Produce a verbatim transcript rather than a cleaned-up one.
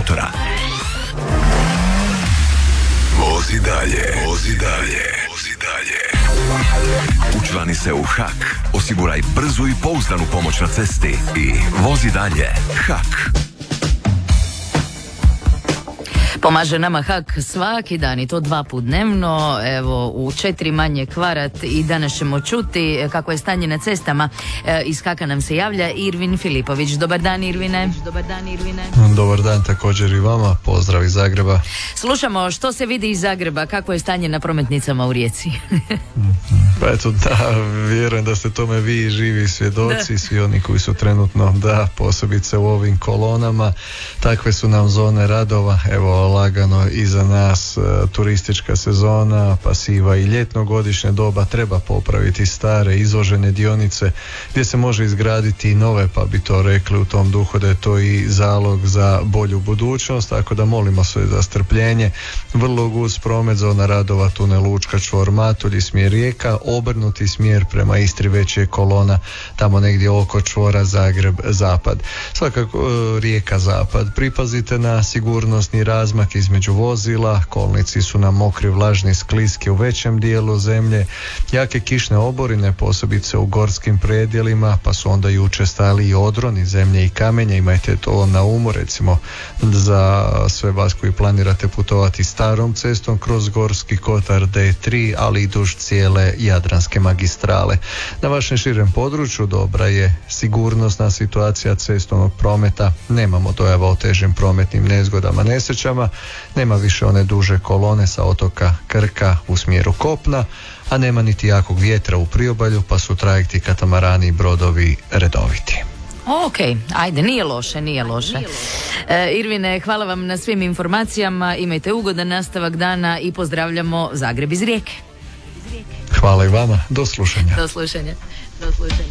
motora. Vozi dalje, vozi dalje, vozi dalje. Učlani se u H A K, osiguraj brzu i pouzdanu pomoć na cesti i vozi dalje. H A K. Pomaže nama H A K svaki dan i to dva put dnevno, evo u četiri manje kvarat i danas ćemo čuti kako je stanje na cestama. E, iz H A K-a nam se javlja Irvin Filipović. Dobar dan, Irvine. Dobar dan, Irvine. Dobar dan također i vama, pozdrav iz Zagreba. Slušamo što se vidi iz Zagreba, kako je stanje na prometnicama u Rijeci. Pa eto da, vjerujem da ste tome vi živi svjedoci, da. Svi oni koji su trenutno, da, posebice u ovim kolonama, takve su nam zone radova, evo lagano iza nas e, turistička sezona, pasiva i ljetno godišnje doba, treba popraviti stare izložene dionice gdje se može izgraditi i nove, pa bi to rekli u tom duhu da je to i zalog za bolju budućnost, tako da molimo sve za strpljenje. Vrlo gust promet, zona radova, tunel Učka, čvor Matulji, smjer Rijeka, obrnuti smjer prema Istri već je kolona tamo negdje oko čvora Zagreb zapad. Svakako e, Rijeka zapad. Pripazite na sigurnosni razmak između vozila, kolnici su nam mokri, vlažni, skliski u većem dijelu zemlje, jake kišne oborine posebice u gorskim predjelima, pa su onda i učestali i odroni zemlje i kamenja, imajte to na umu, recimo za sve vas koji planirate putovati starom cestom kroz Gorski kotar D tri, ali i duž cijele Jadranske magistrale. Na vašem širem području dobra je sigurnosna situacija cestovnog prometa, nemamo dojava o težim prometnim nezgodama, nesrećama, nema više one duže kolone sa otoka Krka u smjeru kopna, a nema niti jakog vjetra u priobalju, pa su trajekti, katamarani i brodovi redoviti. Ok, ajde, nije loše, nije loše. Nije loše. E, Irvine, hvala vam na svim informacijama, imajte ugodan nastavak dana i pozdravljamo Zagreb iz Rijeke. Hvala i vama, do slušanja. Do slušanja. Do slušanja.